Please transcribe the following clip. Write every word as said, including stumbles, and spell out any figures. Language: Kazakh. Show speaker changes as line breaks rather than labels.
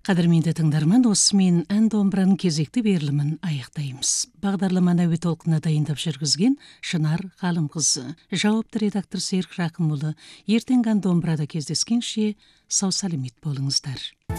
Қадірменді тыңдарман, осымен ән домбыраның кезекті берілімін аяқтаймыз. Бағдарламаны әуе толқынына дайындап жүргізген Шынар Ғалымқызы, жауапты редактор Серік Рақымұлы. Ертеңгі ән домбырада кездескенше сау саламат болыңыздар.